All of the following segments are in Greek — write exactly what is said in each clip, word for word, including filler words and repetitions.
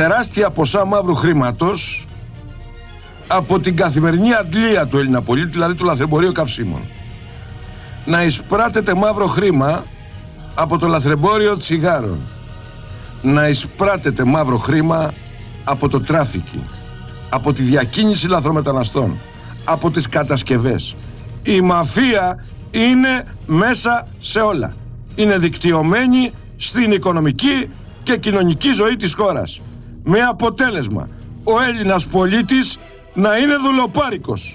τεράστια ποσά μαύρου χρήματος από την καθημερινή αντλία του Έλληνα πολίτη, δηλαδή του λαθρεμπορίου καυσίμων. Να εισπράτεται μαύρο χρήμα από το λαθρεμπόριο τσιγάρων. Να εισπράτεται μαύρο χρήμα από το τράφικι, από τη διακίνηση λαθρομεταναστών, από τις κατασκευές. Η μαφία είναι μέσα σε όλα. Είναι δικτυωμένη στην οικονομική και κοινωνική ζωή της χώρας. Με αποτέλεσμα ο Έλληνας πολίτης να είναι δουλοπάρικος.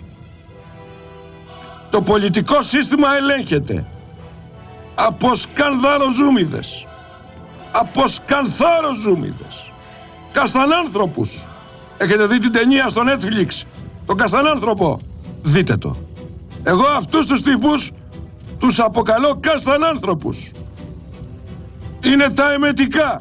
Το πολιτικό σύστημα ελέγχεται από σκανδαροζούμιδες, από σκανθάροζούμιδες, καστανάνθρωπους. Έχετε δει την ταινία στο Netflix, τον καστανάνθρωπο? Δείτε το. Εγώ αυτούς τους τύπους τους αποκαλώ καστανάνθρωπους. Είναι τα εμετικά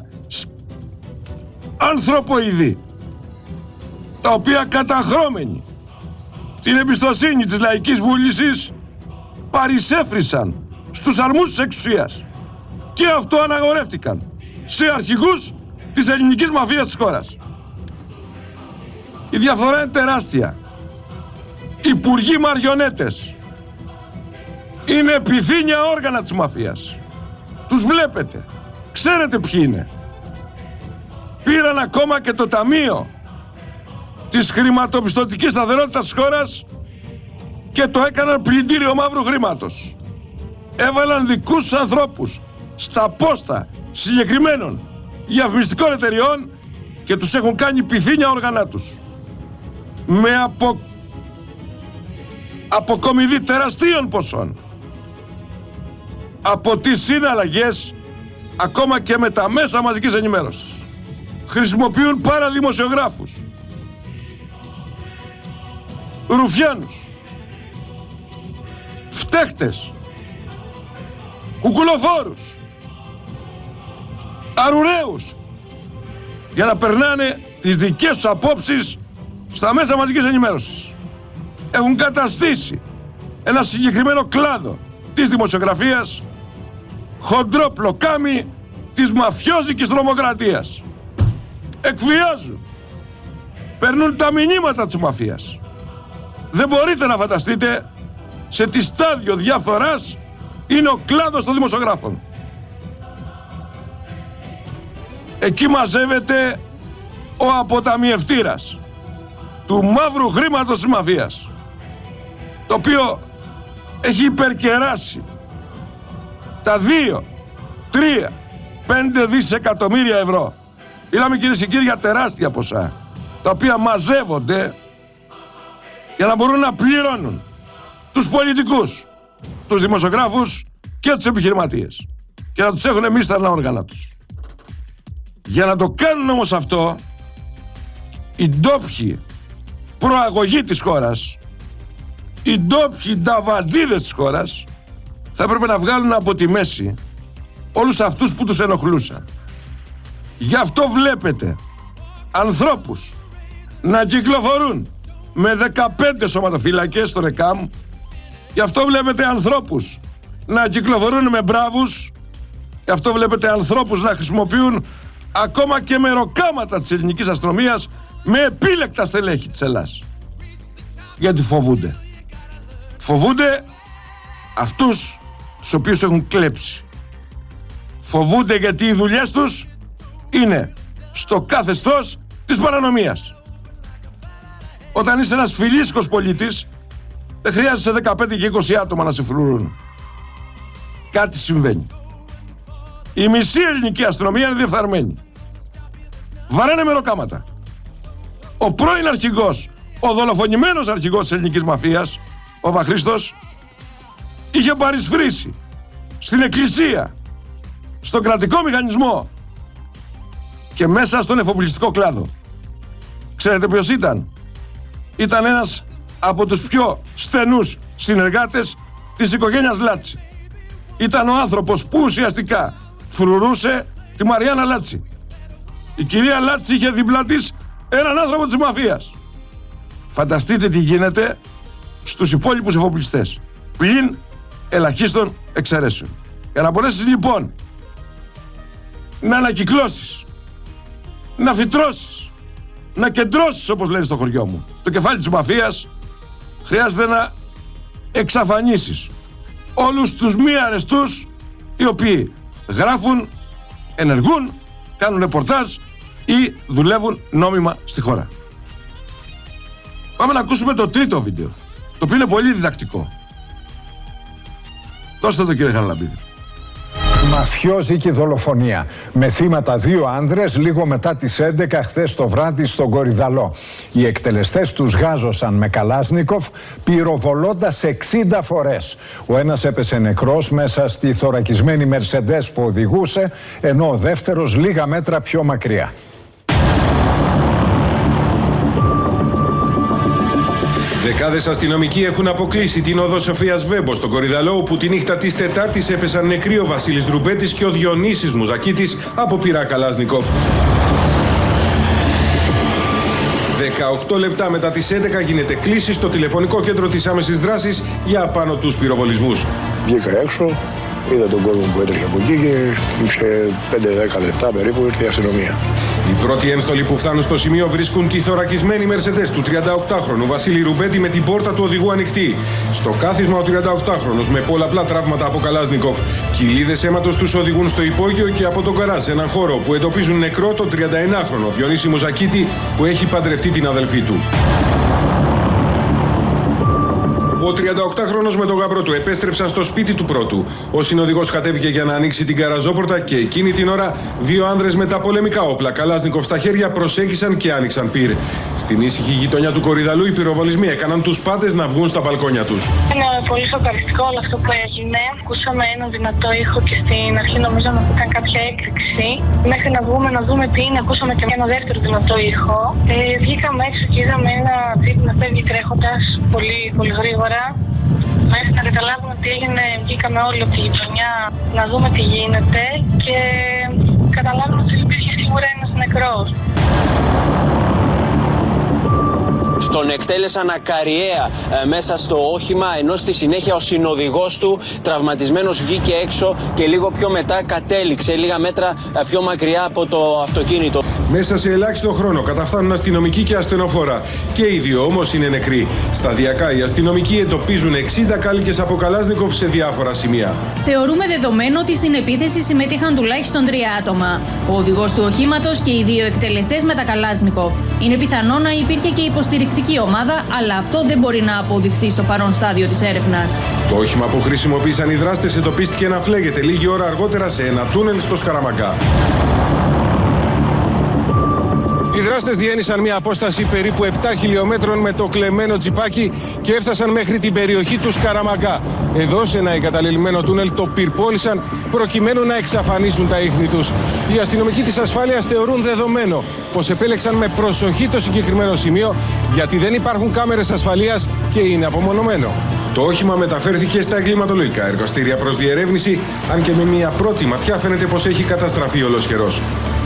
ανθρωποειδή, τα οποία καταχρώμενοι την εμπιστοσύνη της λαϊκής βούλησης παρισέφρισαν στους αρμούς της εξουσίας και αυτό αναγορεύτηκαν σε αρχηγούς της ελληνικής μαφίας της χώρας. Η διαφορά είναι τεράστια. Υπουργοί μαριονέτες είναι επιθύνια όργανα της μαφίας. Τους βλέπετε, ξέρετε ποιοι είναι. Πήραν ακόμα και το ταμείο της χρηματοπιστωτικής σταθερότητας της χώρας και το έκαναν πλυντήριο μαύρου χρήματος. Έβαλαν δικούς τους ανθρώπους στα πόστα συγκεκριμένων διαφημιστικών εταιριών και τους έχουν κάνει πυθύνια όργανα τους. Με απο... αποκομιδή τεραστίων ποσών από τις συναλλαγές, ακόμα και με τα μέσα μαζικής ενημέρωσης. Χρησιμοποιούν παραδημοσιογράφους, ρουφιάνους, φταίχτες, κουκουλοφόρους, αρουραίους, για να περνάνε τις δικές τους απόψεις στα μέσα μαζικής ενημέρωσης. Έχουν καταστήσει ένα συγκεκριμένο κλάδο της δημοσιογραφίας χοντρό πλοκάμι της μαφιόζικης τρομοκρατίας. Εκβιάζουν, περνούν τα μηνύματα της μαφίας. Δεν μπορείτε να φανταστείτε σε τι στάδιο διαφθοράς είναι ο κλάδος των δημοσιογράφων. Εκεί μαζεύεται ο αποταμιευτήρας του μαύρου χρήματος της μαφίας, το οποίο έχει υπερκεράσει τα δύο, τρία, πέντε δισεκατομμύρια ευρώ. Μιλάμε, κυρίες και κύριοι, για τεράστια ποσά, τα οποία μαζεύονται για να μπορούν να πληρώνουν τους πολιτικούς, τους δημοσιογράφους και τους επιχειρηματίες και να τους έχουν εμείς τα όργανα τους. Για να το κάνουν όμως αυτό, οι ντόπιοι προαγωγοί της χώρας, οι ντόπιοι νταβατζίδες της χώρας, θα έπρεπε να βγάλουν από τη μέση όλους αυτούς που τους ενοχλούσαν. Γι' αυτό βλέπετε ανθρώπους να κυκλοφορούν με δεκαπέντε σωματοφύλακες στο ΡΕΚΑΜ. Γι' αυτό βλέπετε ανθρώπους να κυκλοφορούν με μπράβους. Γι' αυτό βλέπετε ανθρώπους να χρησιμοποιούν ακόμα και μεροκάματα της ελληνικής αστυνομίας με επίλεκτα στελέχη της Ελλάδας. Γιατί φοβούνται. Φοβούνται αυτούς τους οποίους έχουν κλέψει. Φοβούνται γιατί οι δουλειές τους είναι στο καθεστώς της παρανομίας. Όταν είσαι ένας φιλίσκος πολίτης, δεν χρειάζεσαι δεκαπέντε και είκοσι άτομα να σε φρουρούν. Κάτι συμβαίνει. Η μισή ελληνική αστυνομία είναι διεφθαρμένη. Βαράνε μεροκάματα. Ο πρώην αρχηγός, ο δολοφονημένος αρχηγός της ελληνικής μαφίας, ο Παπαχρήστος, είχε παρισφρήσει στην εκκλησία, στον κρατικό μηχανισμό και μέσα στον εφοπλιστικό κλάδο. Ξέρετε ποιος ήταν? Ήταν ένας από τους πιο στενούς συνεργάτες της οικογένειας Λάτση. Ήταν ο άνθρωπος που ουσιαστικά φρουρούσε τη Μαριάννα Λάτση. Η κυρία Λάτση είχε δίπλα της έναν άνθρωπο της μαφίας. Φανταστείτε τι γίνεται στους υπόλοιπους εφοπλιστές, πλην ελαχίστων εξαιρέσεων. Για να μπορέσεις λοιπόν να ανακυκλώσεις να φυτρώσεις, να κεντρώσεις, όπως λένε στο χωριό μου, το κεφάλι της μαφίας, χρειάζεται να εξαφανίσεις όλους τους μη αρεστούς οι οποίοι γράφουν, ενεργούν, κάνουν ρεπορτάζ ή δουλεύουν νόμιμα στη χώρα. Πάμε να ακούσουμε το τρίτο βίντεο, το οποίο είναι πολύ διδακτικό. Δώστε το, κύριε Χαραλαμπίδη. Μαφιόζικη δολοφονία με θύματα δύο άνδρες λίγο μετά τις έντεκα χθες το βράδυ στον Κορυδαλό. Οι εκτελεστές τους γάζωσαν με Καλάσνικοφ πυροβολώντας εξήντα φορές. Ο ένας έπεσε νεκρός μέσα στη θωρακισμένη Μερσεντές που οδηγούσε, ενώ ο δεύτερος λίγα μέτρα πιο μακριά. Δεκάδες αστυνομικοί έχουν αποκλείσει την οδό Σοφίας Βέμπο στον Κορυδαλό, όπου τη νύχτα της Τετάρτης έπεσαν νεκροί ο Βασίλης Ρουμπέτης και ο Διονύσης Μουζακίτης από πυρά Καλάσνικοφ. δεκαοκτώ λεπτά μετά τις έντεκα γίνεται κλήση στο τηλεφωνικό κέντρο της άμεσης δράσης για απάνω τους πυροβολισμούς. Βγήκα έξω, είδα τον κόσμο που έτρεχε από εκεί και σε πέντε δέκα λεπτά περίπου ήρθε η αστυνομία. Οι πρώτοι ένστολοι που φτάνουν στο σημείο βρίσκουν τη θωρακισμένη Μερσεντές του τριανταοκτάχρονου Βασίλη Ρουμπέτη με την πόρτα του οδηγού ανοιχτή. Στο κάθισμα ο τριανταοκτάχρονος με πολλαπλά τραύματα από Καλάσνικοφ. Κοιλίδες αίματος τους οδηγούν στο υπόγειο και από τον καράζ σε έναν χώρο που εντοπίζουν νεκρό τον τριανταενάχρονο Διονύση Μουζακίτη που έχει παντρευτεί την αδελφή του. Ο τριανταοκτάχρονος με τον γαμπρό του επέστρεψαν στο σπίτι του πρώτου. Ο συνοδηγός κατέβηκε για να ανοίξει την καραζόπορτα και εκείνη την ώρα δύο άνδρες με τα πολεμικά όπλα Καλάσνικοφ στα χέρια προσέγγισαν και άνοιξαν πυρ. Στην ήσυχη γειτονιά του Κορυδαλού οι πυροβολισμοί έκαναν τους πάντες να βγουν στα μπαλκόνια τους. Είναι πολύ σοκαριστικό όλο αυτό που έγινε. Ακούσαμε ένα δυνατό ήχο και στην αρχή νομίζαμε ότι ήταν κάποια έκρηξη. Μέχρι να βγούμε να δούμε τι είναι, ακούσαμε και ένα δεύτερο δυνατό ήχο. Ε, βγήκαμε έξω και είδαμε ένα τζιπ να φεύγει τρέχοντας πολύ, πολύ γρήγορα. Μέχρι να καταλάβουμε τι έγινε, βγήκαμε όλοι από τη γειτονιά να δούμε τι γίνεται και καταλάβουμε ότι υπήρχε σίγουρα ένας νεκρός. Τον εκτέλεσαν ακαριέα ε, μέσα στο όχημα, ενώ στη συνέχεια ο συνοδηγός του τραυματισμένος βγήκε έξω και λίγο πιο μετά κατέληξε λίγα μέτρα ε, πιο μακριά από το αυτοκίνητο. Μέσα σε ελάχιστο χρόνο καταφθάνουν αστυνομικοί και ασθενοφόρα. Και οι δύο όμως είναι νεκροί. Σταδιακά οι αστυνομικοί εντοπίζουν εξήντα κάλικες από Καλάσνικοφ σε διάφορα σημεία. Θεωρούμε δεδομένο ότι στην επίθεση συμμετείχαν τουλάχιστον τρία άτομα. Ο οδηγός του οχήματος και οι δύο εκτελεστές με τα Καλάσνικοφ. Είναι πιθανό να υπήρχε και υποστηρικτική ομάδα, αλλά αυτό δεν μπορεί να αποδειχθεί στο παρόν στάδιο της έρευνας. Το όχημα που χρησιμοποίησαν οι δράστες εντοπίστηκε να φλέγεται λίγη ώρα αργότερα σε ένα τούνελ στο Σκαραμαγκά. Οι δράστες διένυσαν μια απόσταση περίπου επτά χιλιόμετρων με το κλεμμένο τζιπάκι και έφτασαν μέχρι την περιοχή του Σκαραμαγκά. Εδώ, σε ένα εγκαταλελειμμένο τούνελ, το πυρπόλησαν προκειμένου να εξαφανίσουν τα ίχνη τους. Οι αστυνομικοί της ασφάλειας θεωρούν δεδομένο πως επέλεξαν με προσοχή το συγκεκριμένο σημείο, γιατί δεν υπάρχουν κάμερες ασφαλείας και είναι απομονωμένο. Το όχημα μεταφέρθηκε στα εγκληματολογικά εργαστήρια προς διερεύνηση, αν και με μια πρώτη ματιά φαίνεται πως έχει καταστραφεί ολοσχερός.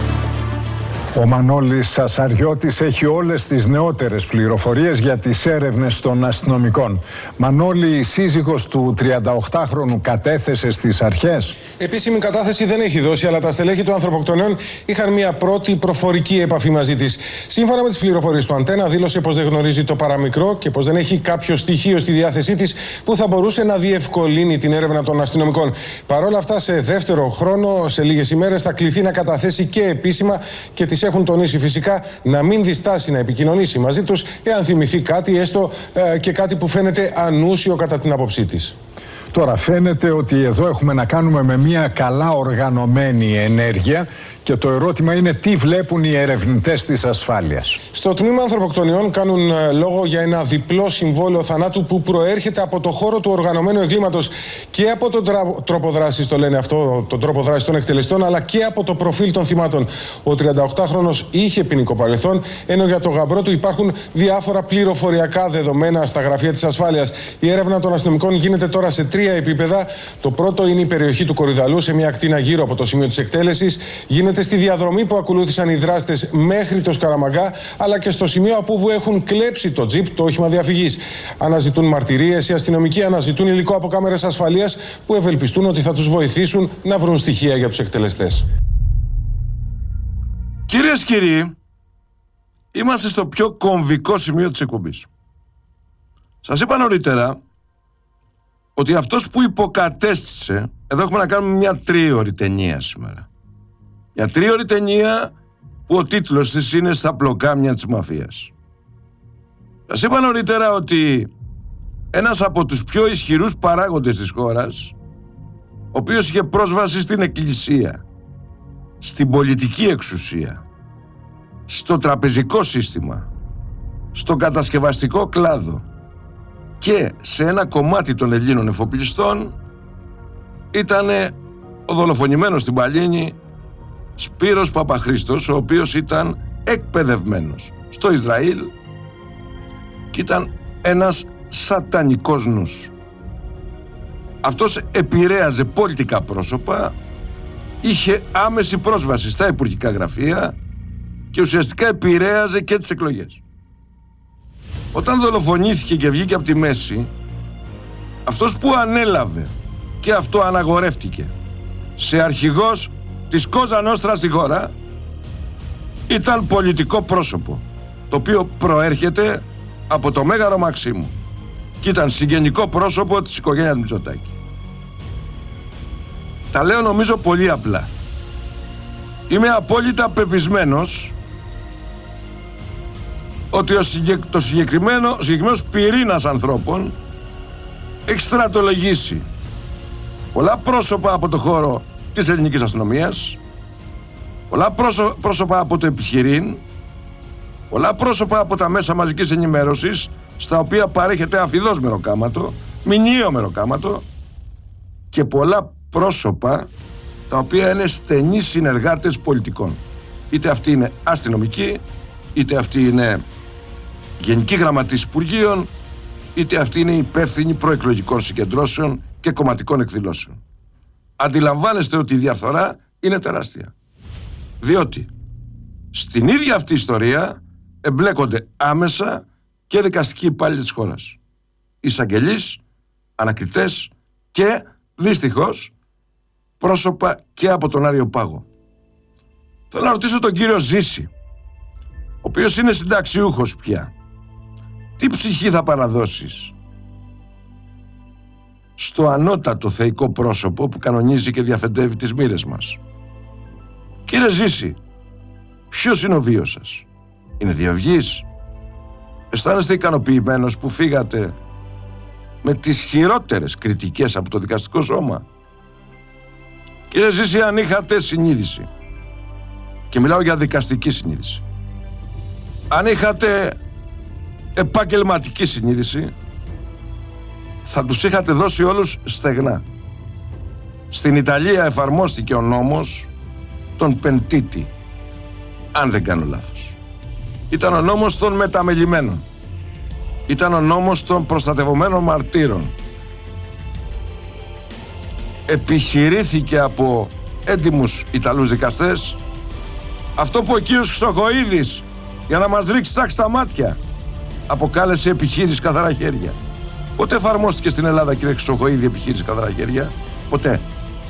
Ο Μανώλης Σασαριώτης έχει όλες τις νεότερες πληροφορίες για τις έρευνες των αστυνομικών. Μανώλη, η σύζυγος του τριανταοκτάχρονου κατέθεσε στις αρχές. Επίσημη κατάθεση δεν έχει δώσει, αλλά τα στελέχη των ανθρωποκτονιών είχαν μια πρώτη προφορική επαφή μαζί της. Σύμφωνα με τις πληροφορίες του Αντένα, δήλωσε πως δεν γνωρίζει το παραμικρό και πως δεν έχει κάποιο στοιχείο στη διάθεσή της που θα μπορούσε να διευκολύνει την έρευνα των αστυνομικών. Παρ' όλα αυτά, σε δεύτερο χρόνο, σε λίγες ημέρες, θα κληθεί να καταθέσει και επίσημα και τις έχουν τονίσει φυσικά να μην διστάσει να επικοινωνήσει μαζί τους εάν θυμηθεί κάτι, έστω ε, και κάτι που φαίνεται ανούσιο κατά την άποψή της. Τώρα φαίνεται ότι εδώ έχουμε να κάνουμε με μια καλά οργανωμένη ενέργεια και το ερώτημα είναι τι βλέπουν οι ερευνητές της ασφάλειας. Στο τμήμα ανθρωποκτονιών κάνουν ε, λόγο για ένα διπλό συμβόλαιο θανάτου που προέρχεται από το χώρο του οργανωμένου εγκλήματος και από τον τρόπο δράσης, το λένε αυτό, τον τρόπο δράσης των εκτελεστών, αλλά και από το προφίλ των θυμάτων. Ο τριανταοκτάχρονος είχε ποινικό παρελθόν, ενώ για το γαμπρό του υπάρχουν διάφορα πληροφοριακά δεδομένα στα γραφεία της ασφάλειας. Η έρευνα των αστυνομικών γίνεται τώρα σε τρία επίπεδα. Το πρώτο είναι η περιοχή του Κορυδαλού, σε μια ακτίνα γύρω από το σημείο της εκτέλεσης. Γίνεται στη διαδρομή που ακολούθησαν οι δράστες μέχρι το Σκαραμαγκά, αλλά και στο σημείο από όπου έχουν κλέψει το τζιπ, το όχημα διαφυγής. Αναζητούν μαρτυρίες, οι αστυνομικοί αναζητούν υλικό από κάμερες ασφαλείας που ευελπιστούν ότι θα τους βοηθήσουν να βρουν στοιχεία για τους εκτελεστές. Κυρίες και κύριοι, είμαστε στο πιο κομβικό σημείο της εκπομπής. Σας είπα νωρίτερα ότι αυτός που υποκατέστησε, εδώ έχουμε να κάνουμε μια τρίωρη ταινία σήμερα. Μια τρίωρη ταινία που ο τίτλος της είναι «Στα πλοκάμια της μαφίας». Σας είπα νωρίτερα ότι ένας από τους πιο ισχυρούς παράγοντες της χώρας, ο οποίος είχε πρόσβαση στην εκκλησία, στην πολιτική εξουσία, στο τραπεζικό σύστημα, στον κατασκευαστικό κλάδο και σε ένα κομμάτι των Ελλήνων εφοπλιστών, ήταν ο δολοφονημένος στην Παλίνη Σπύρος Παπαχρήστος, ο οποίος ήταν εκπαιδευμένος στο Ισραήλ και ήταν ένας σατανικός νους. Αυτός επηρέαζε πολιτικά πρόσωπα, είχε άμεση πρόσβαση στα υπουργικά γραφεία και ουσιαστικά επηρέαζε και τις εκλογές. Όταν δολοφονήθηκε και βγήκε από τη μέση, αυτός που ανέλαβε και αυτό αναγορεύτηκε σε αρχηγός της Κόζα Νόστρα στη χώρα ήταν πολιτικό πρόσωπο, το οποίο προέρχεται από το Μέγαρο Μαξίμου και ήταν συγγενικό πρόσωπο της οικογένειας Μητσοτάκη. Τα λέω νομίζω πολύ απλά. Είμαι απόλυτα πεπισμένος ότι ο συγκεκ... το συγκεκριμένο, ο συγκεκριμένος πυρήνας ανθρώπων έχει στρατολογήσει πολλά πρόσωπα από το χώρο της ελληνικής αστυνομίας, πολλά πρόσω... πρόσωπα από το επιχειρήν, πολλά πρόσωπα από τα μέσα μαζικής ενημέρωσης, στα οποία παρέχεται αφιδώς μεροκάματο, μηνιαίο μεροκάματο, και πολλά πρόσωπα τα οποία είναι στενοί συνεργάτες πολιτικών. Είτε αυτοί είναι αστυνομικοί, είτε αυτοί είναι γενικοί γραμματείς υπουργείων, είτε αυτοί είναι υπεύθυνοι προεκλογικών συγκεντρώσεων και κομματικών εκδηλώσεων. Αντιλαμβάνεστε ότι η διαφθορά είναι τεράστια. Διότι στην ίδια αυτή ιστορία εμπλέκονται άμεσα και δικαστικοί υπάλληλοι της χώρας. Εισαγγελείς, ανακριτές και δυστυχώς πρόσωπα και από τον Άριο Πάγο. Θέλω να ρωτήσω τον κύριο Ζήση, ο οποίος είναι συνταξιούχος πια. Τι ψυχή θα παραδώσεις στο ανώτατο θεϊκό πρόσωπο που κανονίζει και διαφεντεύει τις μοίρες μας? Κύριε Ζήση, ποιος είναι ο βίος σας? Είναι διευγής? Αισθάνεστε ικανοποιημένος που φύγατε με τις χειρότερες κριτικές από το δικαστικό σώμα? Κύριε Ζήση, αν είχατε συνείδηση, και μιλάω για δικαστική συνείδηση, αν είχατε επαγγελματική συνείδηση, θα τους είχατε δώσει όλους στεγνά. Στην Ιταλία εφαρμόστηκε ο νόμος των πεντίτη, αν δεν κάνω λάθος. Ήταν ο νόμος των μεταμελημένων. Ήταν ο νόμος των προστατευομένων μαρτύρων. Επιχειρήθηκε από έντιμους Ιταλούς δικαστές αυτό που ο κύριος Χρυσοχοΐδης, για να μας ρίξει τάξη στα μάτια, αποκάλεσε επιχείρηση καθαρά χέρια. Πότε εφαρμόστηκε στην Ελλάδα, κύριε Χρυσοχοΐδη, επιχείρηση καθαρά χέρια? Ποτέ.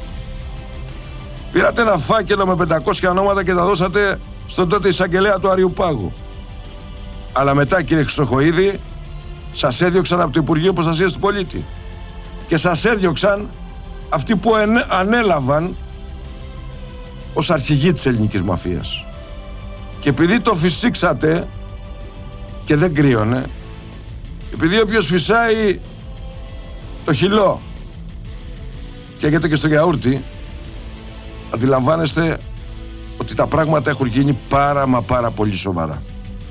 Πήρατε ένα φάκελο με πεντακόσια ονόματα και τα δώσατε στον τότε εισαγγελέα του Αριού Πάγου. Αλλά μετά, κύριε Χρυσοχοΐδη, σας έδιωξαν από το Υπουργείο Προστασίας του Πολίτη. Και σας έδιωξαν αυτοί που ανέλαβαν ως αρχηγοί της ελληνικής μαφίας. Και επειδή το φυσήξατε και δεν κρύωνε, επειδή όποιος φυσάει το χυλό καίγεται και στο γιαούρτι, αντιλαμβάνεστε ότι τα πράγματα έχουν γίνει πάρα μα πάρα πολύ σοβαρά.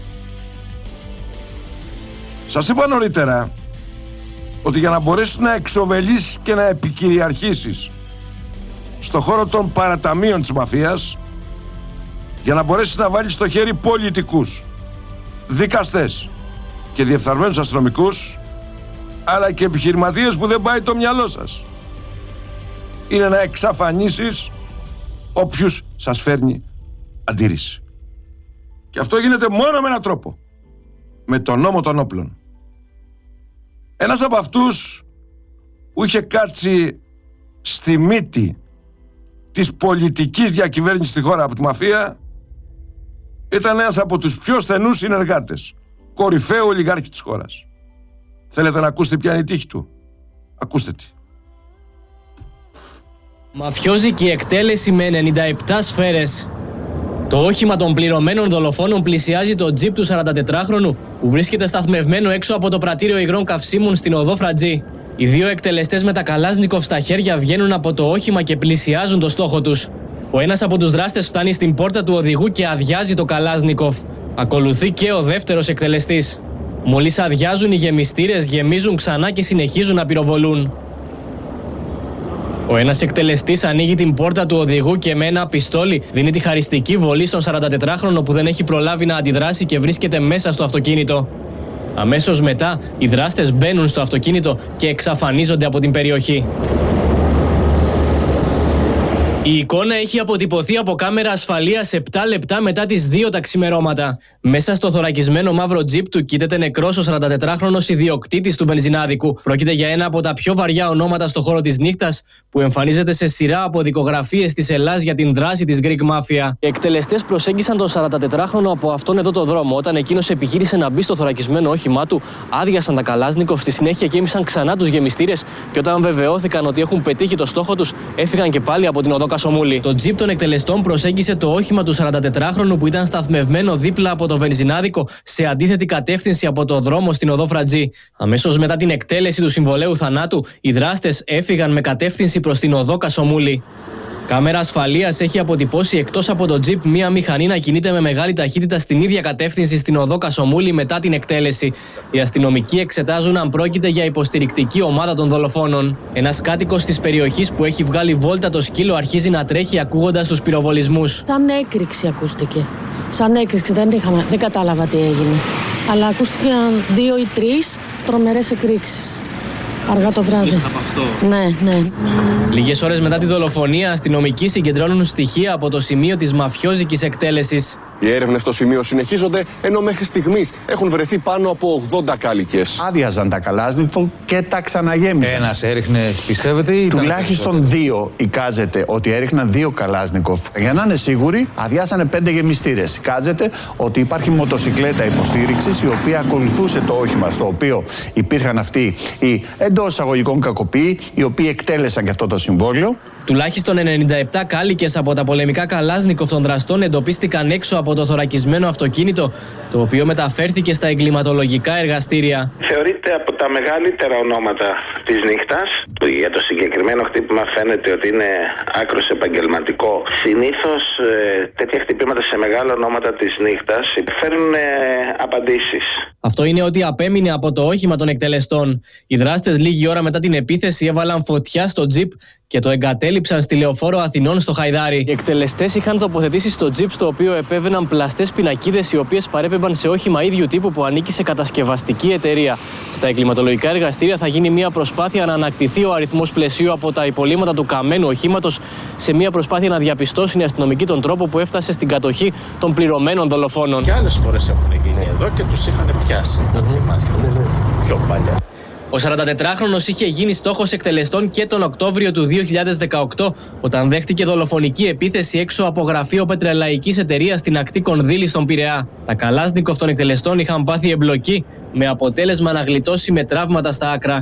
Σας είπα νωρίτερα ότι για να μπορέσεις να εξοβελήσεις και να επικυριαρχήσεις στο χώρο των παραταμείων της μαφίας, για να μπορέσεις να βάλεις στο χέρι πολιτικούς, δικαστές και διεφθαρμένους αστυνομικούς, αλλά και επιχειρηματίες που δεν πάει το μυαλό σας, είναι να εξαφανίσεις όποιους σας φέρνει αντίρρηση. Και αυτό γίνεται μόνο με έναν τρόπο: με τον νόμο των όπλων. Ένας από αυτούς που είχε κάτσει στη μύτη της πολιτικής διακυβέρνησης στη χώρα από τη μαφία Ήταν ένας από τους πιο στενούς συνεργάτες. Κορυφαίο ολιγάρχη της χώρας. Θέλετε να ακούσετε ποια είναι η τύχη του? Ακούστε τη. Μαφιόζικη εκτέλεση με ενενήντα επτά σφαίρες. Το όχημα των πληρωμένων δολοφόνων πλησιάζει το τζιπ του σαραντατετράχρονου που βρίσκεται σταθμευμένο έξω από το πρατήριο υγρών καυσίμων στην οδό Φρατζή. Οι δύο εκτελεστές με τα Καλάζνικοφ στα χέρια βγαίνουν από το όχημα και πλησιάζουν το στόχο τους. Ο ένας από τους δράστες φτάνει στην πόρτα του οδηγού και αδειάζει το Καλάζνικοφ. Ακολουθεί και ο δεύτερος εκτελεστής. Μόλις αδειάζουν, οι γεμιστήρες γεμίζουν ξανά και συνεχίζουν να πυροβολούν. Ο ένας εκτελεστής ανοίγει την πόρτα του οδηγού και με ένα πιστόλι δίνει τη χαριστική βολή στον σαραντατετράχρονο που δεν έχει προλάβει να αντιδράσει και βρίσκεται μέσα στο αυτοκίνητο. Αμέσως μετά, οι δράστες μπαίνουν στο αυτοκίνητο και εξαφανίζονται από την περιοχή. Η εικόνα έχει αποτυπωθεί από κάμερα ασφαλείας επτά λεπτά μετά τις δύο τα ξημερώματα. Μέσα στο θωρακισμένο μαύρο τζιπ του κοίταται νεκρός ο σαραντατετράχρονος ιδιοκτήτης του βενζινάδικου. Πρόκειται για ένα από τα πιο βαριά ονόματα στο χώρο της νύχτας, που εμφανίζεται σε σειρά από δικογραφίες της Ελλάς για την δράση της Greek Mafia. Οι εκτελεστές προσέγγισαν τον σαραντατετράχρονο από αυτόν εδώ το δρόμο. Όταν εκείνος επιχείρησε να μπει στο θωρακισμένο όχημά του, άδειασαν τα Καλάζνικοφ, στη συνέχεια γέμισαν ξανά τους γεμιστήρες και όταν βεβαιώθηκαν ότι έχουν πετύχει το στόχο τους, έφυγαν και πάλι από την οδό Κασομούλη. Το τζιπ των εκτελεστών προσέγγισε το όχημα του σαραντατετράχρονου που ήταν σταθμευμένο δίπλα από το βενζινάδικο σε αντίθετη κατεύθυνση από το δρόμο στην οδό Φρατζή. Αμέσως μετά την εκτέλεση του συμβολαίου θανάτου, οι δράστες έφυγαν με κατεύθυνση προς την οδό Κασομούλη. Κάμερα ασφαλείας έχει αποτυπώσει εκτός από το τζιπ μία μηχανή να κινείται με μεγάλη ταχύτητα στην ίδια κατεύθυνση στην οδό Κασομούλη μετά την εκτέλεση. Οι αστυνομικοί εξετάζουν αν πρόκειται για υποστηρικτική ομάδα των δολοφόνων. Ένας κάτοικος της περιοχής που έχει βγάλει βόλτα το σκύλο αρχίζει να τρέχει ακούγοντας τους πυροβολισμούς. Σαν έκρηξη ακούστηκε. Σαν έκρηξη, δεν, είχαμε, δεν κατάλαβα τι έγινε. Αλλά ακούστηκαν δύο ή τρεις τρομερές εκρήξεις. Αργά το βράδυ. Από αυτό. Ναι, ναι. Λίγες ώρες μετά τη δολοφονία, αστυνομικοί συγκεντρώνουν στοιχεία από το σημείο της μαφιόζικης εκτέλεσης. Οι έρευνες στο σημείο συνεχίζονται, ενώ μέχρι στιγμής έχουν βρεθεί πάνω από ογδόντα κάλικες. Άδειαζαν τα Καλάζνικοφ και τα ξαναγέμιζαν. Ένας έριχνε, πιστεύετε, ή ήταν τουλάχιστον δύο εικάζεται ότι έριχναν δύο Καλάζνικοφ. Για να είναι σίγουροι, αδειάσανε πέντε γεμιστήρες. Εικάζεται ότι υπάρχει μοτοσικλέτα υποστήριξης, η οποία ακολουθούσε το όχημα στο οποίο υπήρχαν αυτοί οι εντός εισαγωγικών κακοποιοί, οι οποίοι εκτέλεσαν και αυτό το συμβόλαιο. Τουλάχιστον ενενήντα επτά κάλικες από τα πολεμικά Καλάζνικοφ των δραστών εντοπίστηκαν έξω από το θωρακισμένο αυτοκίνητο, το οποίο μεταφέρθηκε στα εγκληματολογικά εργαστήρια. Θεωρείται από τα μεγαλύτερα ονόματα της νύχτας. Για το συγκεκριμένο χτύπημα φαίνεται ότι είναι άκρως επαγγελματικό. Συνήθως ε, τέτοια χτυπήματα σε μεγάλα ονόματα της νύχτας φέρνουν ε, απαντήσεις. Αυτό είναι ότι απέμεινε από το όχημα των εκτελεστών. Οι δράστες λίγη ώρα μετά την επίθεση έβαλαν φωτιά στο τζιπ και το εγκατέλειψαν στη Λεωφόρο Αθηνών στο Χαϊδάρι. Οι εκτελεστές είχαν τοποθετήσει στο τζιπ στο οποίο επέβαιναν πλαστές πινακίδες οι οποίες παρέπεμπαν σε όχημα ίδιου τύπου που ανήκει σε κατασκευαστική εταιρεία. Στα εγκληματολογικά εργαστήρια θα γίνει μια προσπάθεια να ανακτηθεί ο αριθμός πλαισίου από τα υπολείμματα του καμένου οχήματος, σε μια προσπάθεια να διαπιστώσουν οι αστυνομικοί τον τρόπο που έφτασε στην κατοχή των πληρωμένων δολοφόνων. Και άλλες φορές έχουν γίνει εδώ και τους είχαν πιάσει. Το θυμάστε. Πιο παλιά. Ο σαραντατετράχρονος είχε γίνει στόχος εκτελεστών και τον Οκτώβριο του δύο χιλιάδες δεκαοκτώ, όταν δέχτηκε δολοφονική επίθεση έξω από γραφείο πετρελαϊκής εταιρείας στην ακτή Κονδύλη στον Πειραιά. Τα Καλάζνικοφ των εκτελεστών είχαν πάθει εμπλοκή, με αποτέλεσμα να γλιτώσει με τραύματα στα άκρα.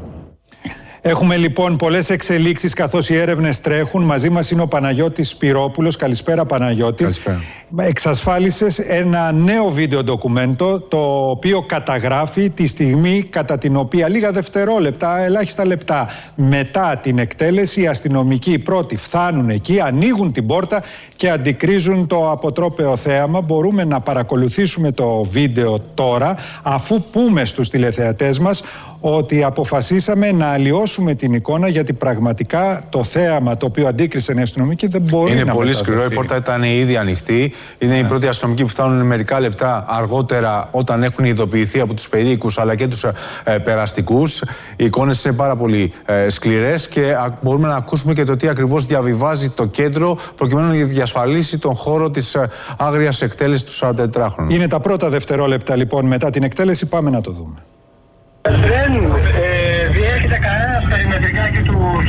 Έχουμε λοιπόν πολλές εξελίξεις καθώς οι έρευνες τρέχουν. Μαζί μας είναι ο Παναγιώτης Σπυρόπουλος. Καλησπέρα, Παναγιώτη. Καλησπέρα. Εξασφάλισες ένα νέο βίντεο ντοκουμέντο, το οποίο καταγράφει τη στιγμή κατά την οποία λίγα δευτερόλεπτα, ελάχιστα λεπτά μετά την εκτέλεση, οι αστυνομικοί πρώτοι φτάνουν εκεί, ανοίγουν την πόρτα και αντικρίζουν το αποτρόπαιο θέαμα. Μπορούμε να παρακολουθήσουμε το βίντεο τώρα, αφού πούμε στους τηλεθεατές μας ότι αποφασίσαμε να αλλοιώσουμε την εικόνα, γιατί πραγματικά το θέαμα το οποίο αντίκρισαν οι αστυνομικοί δεν μπορεί είναι να πολύ μεταδοθεί. σκληρό. Η πόρτα ήταν ήδη ανοιχτή. Είναι yeah. οι πρώτοι αστυνομικοί που φτάνουν μερικά λεπτά αργότερα, όταν έχουν ειδοποιηθεί από τους περίοικους αλλά και τους ε, περαστικούς. Οι εικόνες είναι πάρα πολύ ε, σκληρές και α, μπορούμε να ακούσουμε και το τι ακριβώς διαβιβάζει το κέντρο, προκειμένου να διασφαλίσει τον χώρο της ε, άγριας εκτέλεσης του σαραντατετράχρονου. Είναι τα πρώτα δευτερόλεπτα λοιπόν μετά την εκτέλεση. Πάμε να το δούμε. Δεν ε, διέρχεται κανένας περιμετρικά εκεί του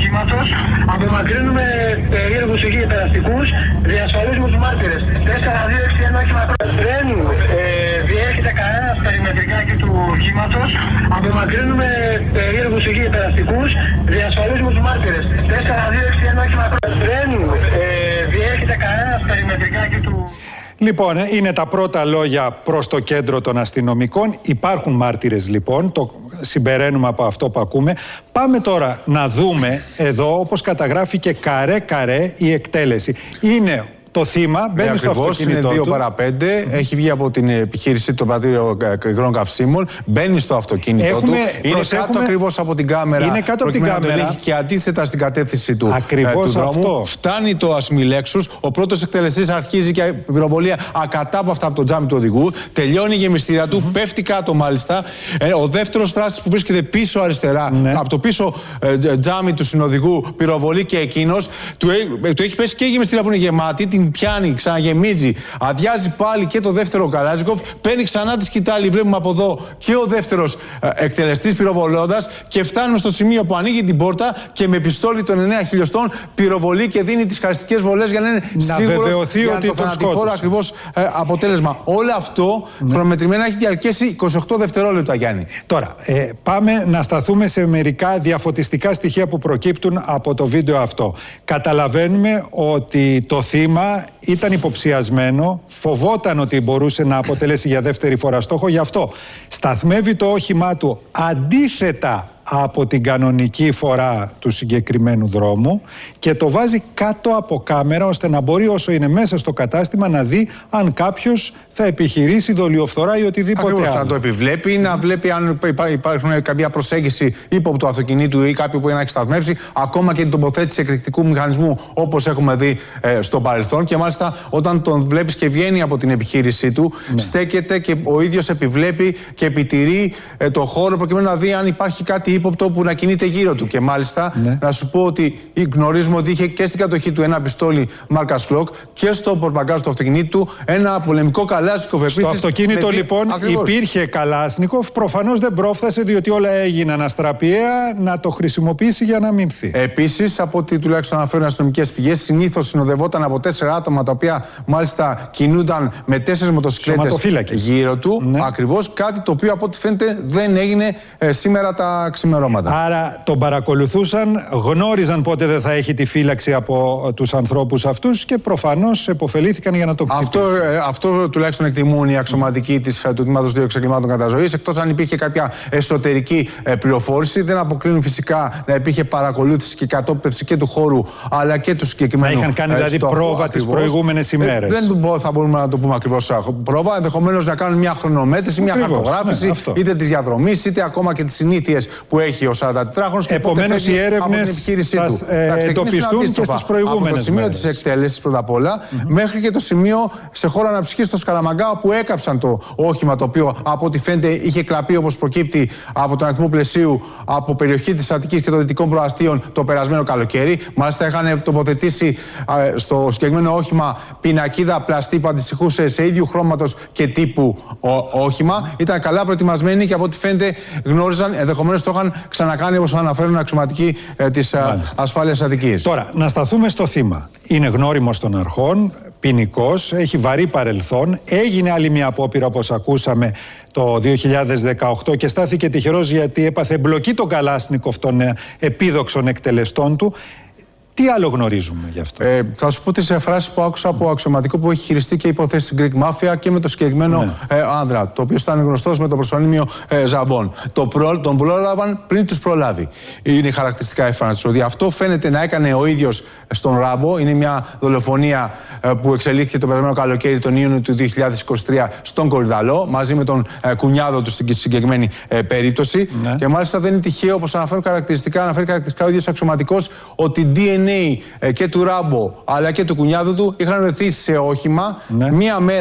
οχήματος, απομακρύνουμε περίεργους εκεί περαστικούς, διασφαλίζουμε τους μάρτυρες. τέσσερα δύο έξι ένα όχημα δεν ε, διέρχεται κανένα στα περιμετρικά εκεί του οχήματος, απομακρύνουμε περίεργους εκεί περαστικούς, διασφαλίζουμε τους μάρτυρες. τέσσερα δύο έξι ένα όχημα δεν ε, διέρχεται κανένα στα περιμετρικά εκεί του. Λοιπόν, είναι τα πρώτα λόγια προς το κέντρο των αστυνομικών. Υπάρχουν μάρτυρες λοιπόν, το συμπεραίνουμε από αυτό που ακούμε. Πάμε τώρα να δούμε εδώ, όπως καταγράφει και καρέ-καρέ η εκτέλεση. Είναι το θύμα, μπαίνει στο αυτοκίνητό είναι δύο του. παρά πέντε, mm-hmm. έχει βγει από την επιχείρηση του πρατήριο υγρών καυσίμων, μπαίνει στο αυτοκίνητό Έχουμε, του, είναι κάτω ακριβώς από την κάμερα. Είναι κάτω από την κάμερα. Έχει και αντίθετα στην κατεύθυνση του, ακριβώς ε, του αυτό. δρόμου. Φτάνει το ασμιλέξους, ο πρώτος εκτελεστής αρχίζει και πυροβολία ακατάπαυτα από το τζάμι του οδηγού, τελειώνει η γεμιστήρα του, mm-hmm. πέφτει κάτω μάλιστα. Ε, ο δεύτερος δράστης που βρίσκεται πίσω αριστερά, ναι. από το πίσω ε, τζάμι του συνοδηγού, πυροβολεί και εκείνος, του, ε, του έχει πέσει και η γεμιστήρα που είναι γεμάτη, την πιάνει, ξαναγεμίζει, αδειάζει πάλι και το δεύτερο Καλάζνικοφ, παίρνει ξανά τη σκητάλη, βλέπουμε από εδώ και ο δεύτερος ε, εκτελεστής πυροβολώντας και φτάνουμε στο σημείο που ανοίγει την πόρτα και με πιστόλι των εννέα χιλιοστών πυροβολεί και δίνει τις χαριστικές βολές για να είναι να σίγουρος βεβαιωθεί για ότι το θανατηφόρο ακριβώς ε, αποτέλεσμα. Όλο αυτό ναι. χρονομετρημένα έχει διαρκέσει είκοσι οκτώ δευτερόλεπτα, Γιάννη. Τώρα, ε, πάμε να σταθούμε σε μερικά διαφωτιστικά στοιχεία που προκύπτουν από το βίντεο αυτό. Καταλαβαίνουμε ότι το θύμα ήταν υποψιασμένο, φοβόταν ότι μπορούσε να αποτελέσει για δεύτερη φορά στόχο, γι' αυτό σταθμεύει το όχημά του αντίθετα από την κανονική φορά του συγκεκριμένου δρόμου και το βάζει κάτω από κάμερα ώστε να μπορεί όσο είναι μέσα στο κατάστημα να δει αν κάποιος θα επιχειρήσει δολιοφθορά ή οτιδήποτε Ακριβώς, άλλο. να το επιβλέπει, να βλέπει αν υπάρχουν κάποια προσέγγιση ύποπτου του αυτοκινήτου ή κάποιο που να έχει σταθμεύσει, ακόμα και την τοποθέτηση εκρηκτικού μηχανισμού όπως έχουμε δει ε, στο παρελθόν. Και μάλιστα όταν τον βλέπεις και βγαίνει από την επιχείρησή του, ναι. στέκεται και ο ίδιος επιβλέπει και επιτηρεί ε, το χώρο προκειμένου να δει αν υπάρχει κάτι ύποπτο που να κινείται γύρω του. Και μάλιστα ναι. να σου πω ότι γνωρίζουμε ότι είχε και στην κατοχή του ένα πιστόλι μάρκας Glock και στο πορτμπαγκάζ του αυτοκινήτου του ένα πολεμικό Καλάσνικοφ. Στο αυτοκίνητο με... λοιπόν ακριβώς. υπήρχε Καλάσνικοφ, προφανώς δεν πρόφθασε διότι όλα έγιναν αστραπιαία να το χρησιμοποιήσει για να μηνθεί. Επίσης, από ό,τι τουλάχιστον αναφέρουν αστυνομικές πηγές, συνήθως συνοδευόταν από τέσσερα άτομα τα οποία μάλιστα κινούνταν με τέσσερις μοτοσυκλέτες γύρω του. Ναι. Ακριβώς, κάτι το οποίο από ό,τι φαίνεται δεν έγινε ε, σήμερα τα ξημερώματα. Άρα τον παρακολουθούσαν, γνώριζαν πότε δεν θα έχει τη φύλαξη από τους ανθρώπους αυτούς και προφανώς επωφελήθηκαν για να το χτυπήσουν. Αυτό, ε, αυτό τουλάχιστον εκτιμούν οι αξιωματικοί της, του Τμήματος δύο Εξεγκλημάτων Καταζωής. Εκτός αν υπήρχε κάποια εσωτερική ε, πληροφόρηση, δεν αποκλίνουν φυσικά να υπήρχε παρακολούθηση και κατόπτευση και του χώρου αλλά και του συγκεκριμένου. Να είχαν κάνει δηλαδή στόχου, πρόβα τις προηγούμενες ημέρες. Ε, δεν θα μπορούμε να το πούμε ακριβώς πρόβα. Ενδεχομένως να κάνουν μια χρονομέτρηση, μια χαρτογράφηση ναι, είτε της διαδρομής είτε ακόμα και τις συνήθειες που έχει ο σαραντατετράχρονος. Επομένως οι έρευνες θα ε, εντοπιστούν και στις προηγούμενες. Από το σημείο μέρες. της εκτέλεσης πρώτα απ' όλα mm-hmm. μέχρι και το σημείο σε χώρο αναψυχής στο Σκαλαμαγκά που έκαψαν το όχημα το οποίο από ό,τι φαίνεται είχε κλαπεί όπως προκύπτει από τον αριθμό πλαισίου από περιοχή της Αττικής και των Δυτικών Προαστίων το περασμένο καλοκαίρι. Μάλιστα είχαν τοποθετήσει ε, στο συγκεκριμένο όχημα πινακίδα πλαστή που αντιστοιχούσε σε ίδιου χρώματος και τύπου ο, όχημα. Ήταν καλά προετοιμασμένοι και από ό,τι φαίνεται γνώριζαν, ενδεχομένως το είχαν ξανακάνει όπως αναφέρουν αξιωματικοί ε, της ε, ασφάλειας Αττικής. Τώρα, να σταθούμε στο θύμα. Είναι γνώριμος των αρχών, ποινικός, έχει βαρύ παρελθόν. Έγινε άλλη μια απόπειρα όπως ακούσαμε το δύο χιλιάδες δεκαοκτώ και στάθηκε τυχερός γιατί έπαθε εμπλοκή τον Καλάσνικοφ των επίδοξων εκτελεστών του. Τι άλλο γνωρίζουμε γι' αυτό? Ε, θα σου πω τις φράσεις που άκουσα από αξιωματικό που έχει χειριστεί και υποθέσει Greek Mafia και με το συγκεκριμένο ναι. ε, άνδρα, το οποίο ήταν γνωστός με το προσωνύμιο ε, Ζαμπόν. Το προ, τον πρόλαβαν πριν τους προλάβει. Είναι η χαρακτηριστικά εμφάνιση. Ότι αυτό φαίνεται να έκανε ο ίδιος στον Ράμπο. Είναι μια δολοφονία ε, που εξελίχθηκε το περασμένο καλοκαίρι τον Ιούνιο του δύο χιλιάδες είκοσι τρία στον Κορυδαλό, μαζί με τον ε, κουνιάδο του στην συγκεκριμένη ε, περίπτωση. Ναι. Και μάλιστα δεν είναι τυχαίο, όπως αναφέρουν χαρακτηριστικά, αναφέρει χαρακτηριστικά ο ίδιος αξιωματικός, ότι ντι εν έι και του Ράμπο αλλά και του κουνιάδου του είχαν βρεθεί σε όχημα ναι. μία μέρα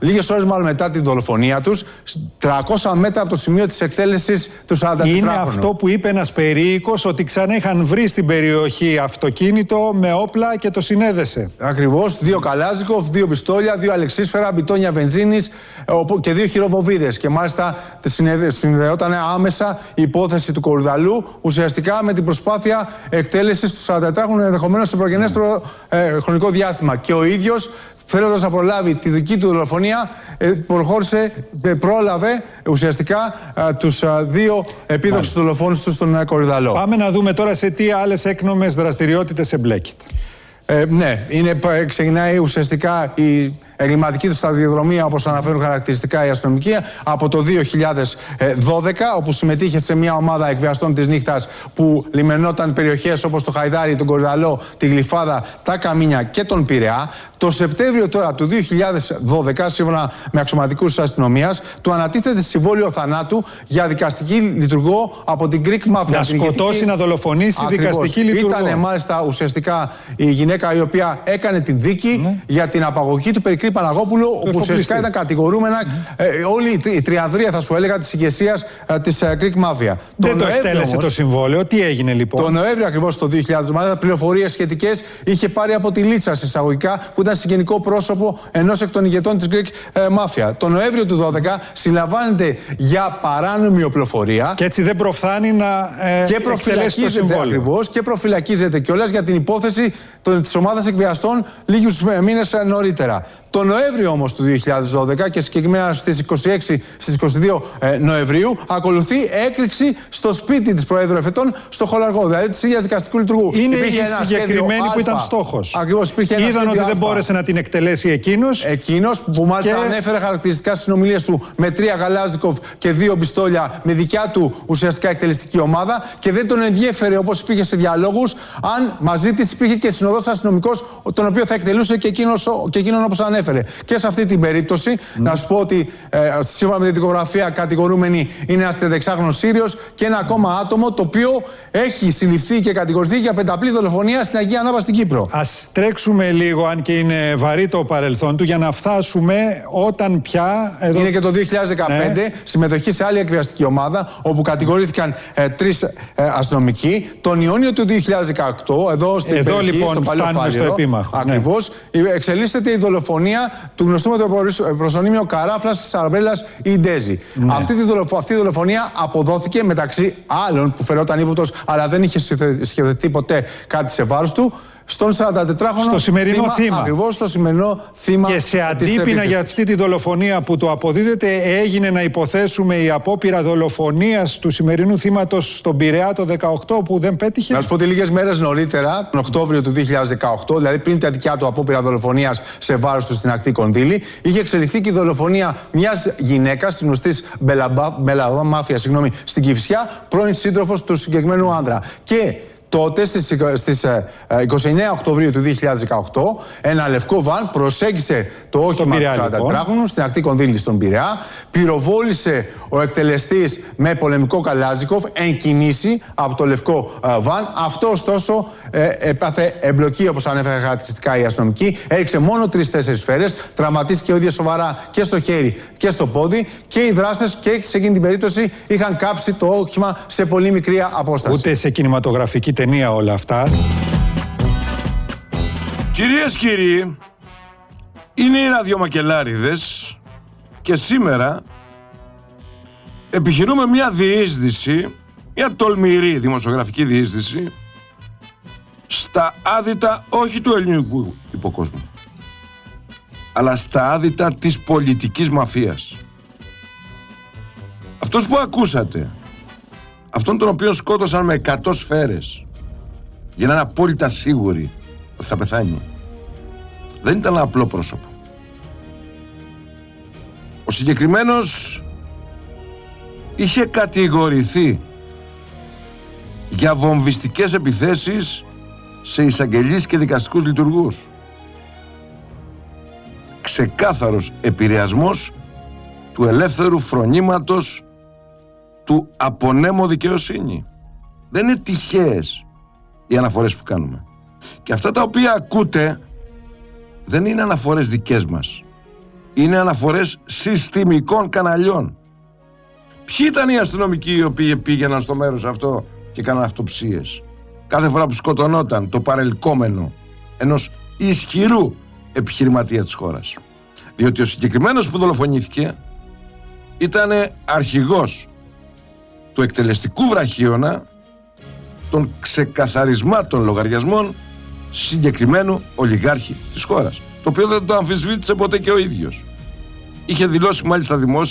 λίγες ώρες μάλλον μετά την δολοφονία τους, τριακόσια μέτρα από το σημείο της εκτέλεσης του σαραντατετράχρονου. Είναι αυτό που είπε ένας περίοικος, ότι ξανά είχαν βρει στην περιοχή αυτοκίνητο με όπλα και το συνέδεσε. Ακριβώς, δύο Καλάζνικοφ, δύο πιστόλια, δύο αλεξίσφαιρα, μπιτόνια βενζίνης και δύο χειροβοβίδες. Και μάλιστα συνδεόταν άμεσα η υπόθεση του Κορυδαλού ουσιαστικά με την προσπάθεια εκτέλεσης του σαραντατετράχρονου, ενδεχομένως σε προγενέστερο ε, χρονικό διάστημα. Και ο ίδιος, θέλοντας να προλάβει τη δική του δολοφονία, προχώρησε, πρόλαβε ουσιαστικά τους δύο επίδοξους δολοφόνους του στον Κορυδαλό. Πάμε να δούμε τώρα σε τι άλλες έκνομες δραστηριότητες εμπλέκεται. Ε, ναι, είναι, ξεκινάει ουσιαστικά η εγκληματική του σταδιοδρομία, όπως αναφέρουν χαρακτηριστικά οι αστυνομικοί, από το δύο χιλιάδες δώδεκα, όπου συμμετείχε σε μια ομάδα εκβιαστών της νύχτας που λιμενόταν περιοχές όπως το Χαϊδάρι, τον Κορυδαλό, τη Γλυφάδα, τα Καμίνια και τον Πειραιά. Το Σεπτέμβριο τώρα του δύο χιλιάδες δώδεκα, σύμφωνα με αξιωματικούς της αστυνομίας, του ανατίθεται συμβόλαιο θανάτου για δικαστική λειτουργό από την Greek Mafia. Να σκοτώσει, να δολοφονήσει δικαστική λειτουργό. Ήταν μάλιστα ουσιαστικά η γυναίκα η οποία έκανε την δίκη ναι. για την απαγωγή του Περικλή Παναγόπουλου, όπου ουσιαστικά ήταν κατηγορούμενα mm. ε, όλη η τριανδρία, θα σου έλεγα, της ηγεσίας ε, της ε, Greek Mafia. Δεν το, το εκτέλεσε το συμβόλαιο. Τι έγινε λοιπόν? Το Νοέμβριο ακριβώς το δύο χιλιάδες, μάλιστα, πληροφορίες σχετικές είχε πάρει από τη Λίτσα, εισαγωγικά, που ήταν συγγενικό πρόσωπο ενός εκ των ηγετών της Greek ε, Mafia. Το Νοέμβριο του δώδεκα συλλαμβάνεται για παράνομη οπλοφορία. Και έτσι δεν προφθάνει να ε, και προφυλακίζεται ακριβώς και προφυλακίζεται κιόλας για την υπόθεση της ομάδας εκβιαστών λίγους μήνες νωρίτερα. Το Νοέμβριο όμως του δύο χιλιάδες δώδεκα και συγκεκριμένα στις είκοσι έξι στις είκοσι δύο Νοεμβρίου ακολουθεί έκρηξη στο σπίτι της Προέδρου Εφετών στο Χολαργό, δηλαδή της ίδιας δικαστικού λειτουργού. Είναι η συγκεκριμένη που ήταν στόχος. Ακριβώς, υπήρχε ένα Είδαν ότι δεν μπόρεσε να την εκτελέσει εκείνος. Εκείνος που μάλιστα και... ανέφερε χαρακτηριστικά στις συνομιλίες του με τρία Καλάζνικοφ και δύο πιστόλια με δικιά του ουσιαστικά εκτελεστική ομάδα και δεν τον ενδιέφερε, όπως υπήρχε σε διαλόγους, αν μαζί της υπήρχε και συνοδός αστυνομικός, τον οποίο θα εκτελούσε και, εκείνος, και εκείνον όπως ανέφερε. Και σε αυτή την περίπτωση, mm. να σου πω ότι ε, σύμφωνα με την δικογραφία, κατηγορούμενη είναι ένας τριανταεξάχρονος Σύριος και ένα ακόμα άτομο το οποίο έχει συλληφθεί και κατηγορηθεί για πενταπλή δολοφονία στην Αγία Ανάπα στην Κύπρο. Ας τρέξουμε λίγο, αν και είναι βαρύ το παρελθόν του, για να φτάσουμε όταν πια. Εδώ... Είναι και το δύο χιλιάδες δεκαπέντε, ναι. συμμετοχή σε άλλη εκβιαστική ομάδα, όπου κατηγορήθηκαν ε, τρεις ε, αστυνομικοί. Τον Ιούνιο του δύο χιλιάδες δεκαοκτώ, εδώ στην εδώ, περιοχή, λοιπόν, στο Παλαιό Φάληρο, στο επίμαχο. Ακριβώς, ναι. εξελίσσεται η δολοφονία του γνωστού με το προσωνύμιο Καράφλας της Αρμπέλας Ιντέζη. Ναι. Αυτή, τη δολοφο, αυτή η δολοφονία αποδόθηκε μεταξύ άλλων που φερόταν ύποπτος, αλλά δεν είχε σχεδιαστεί ποτέ κάτι σε βάρος του, στον σαραντατετράχρονο στο σημερινό θύμα. θύμα. Ακριβώς στο σημερινό θύμα. Και σε αντίπεινα για αυτή τη δολοφονία που το αποδίδεται, έγινε να υποθέσουμε η απόπειρα δολοφονίας του σημερινού θύματος στον Πειραιά το δεκαοκτώ που δεν πέτυχε. Να σου πω ότι λίγες μέρες νωρίτερα, τον Οκτώβριο του δύο χιλιάδες δεκαοκτώ, δηλαδή πριν τα δικιά του απόπειρα δολοφονίας σε βάρος του στην ακτή Κονδύλη, είχε εξελιχθεί και η δολοφονία μιας γυναίκας, της γνωστής Μπελαμπά Μάφια, συγγνώμη, στην Κηφισιά, πρώην σύντροφος του συγκεκριμένου άντρα. Και τότε, στις, στις είκοσι εννέα Οκτωβρίου του δύο χιλιάδες δεκαοκτώ, ένα λευκό βαν προσέγγισε το όχημα του σαραντατετράχρονου στην ακτή Κονδύλη στον Πειραιά, πυροβόλησε ο εκτελεστής με πολεμικό Καλάζνικοφ εν κινήσει από το λευκό ε, βαν. Αυτό ωστόσο ε, έπαθε εμπλοκή, όπως ανέφερε χαρακτηριστικά η αστυνομική, έριξε μόνο τρεις-τέσσερις σφαίρες, τραυματίστηκε ο ίδιος σοβαρά και στο χέρι και στο πόδι και οι δράστες και σε εκείνη την περίπτωση είχαν κάψει το όχημα σε πολύ μικρή απόσταση. Ούτε σε κινηματογραφική ταινία όλα αυτά. Κυρίες, κύριοι, είναι οι ραδιομακελάριδες και σήμερα επιχειρούμε μια διείσδυση, μια τολμηρή δημοσιογραφική διείσδυση στα άδυτα όχι του ελληνικού υποκόσμου, αλλά στα άδυτα της πολιτικής μαφίας. Αυτός που ακούσατε, αυτόν τον οποίο σκότωσαν με εκατό σφαίρες για να είναι απόλυτα σίγουροι ότι θα πεθάνει, δεν ήταν ένα απλό πρόσωπο. Ο συγκεκριμένος είχε κατηγορηθεί για βομβιστικές επιθέσεις σε εισαγγελείς και δικαστικούς λειτουργούς. Ξεκάθαρος επηρεασμός του ελεύθερου φρονήματος του απονέμω δικαιοσύνη. Δεν είναι τυχαίες οι αναφορές που κάνουμε. Και αυτά τα οποία ακούτε δεν είναι αναφορές δικές μας. είναι αναφορές συστημικών καναλιών. Ποιοι ήταν οι αστυνομικοί οι οποίοι πήγαιναν στο μέρος αυτό και έκαναν αυτοψίες κάθε φορά που σκοτωνόταν το παρελκόμενο ενός ισχυρού επιχειρηματία της χώρας? Διότι ο συγκεκριμένος που δολοφονήθηκε ήταν αρχηγός του εκτελεστικού βραχίωνα των ξεκαθαρισμάτων λογαριασμών συγκεκριμένου ολιγάρχη της χώρας, το οποίο δεν το αμφισβήτησε ποτέ και ο ίδιος. Είχε δηλώσει μάλιστα δημόσια